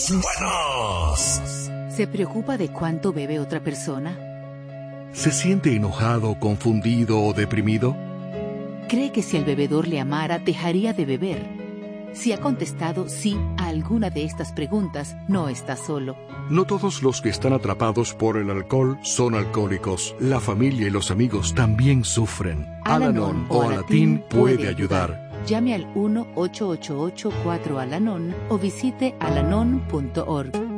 buenos. ¿Se preocupa de cuánto bebe otra persona? ¿Se siente enojado, confundido o deprimido? ¿Cree que si el bebedor le amara, dejaría de beber? Si ha contestado sí a alguna de estas preguntas, no está solo. No todos los que están atrapados por el alcohol son alcohólicos. La familia y los amigos también sufren. Al-Anon o Alatín puede ayudar. Llame al 1-888-4-Al-Anon o visite alanon.org.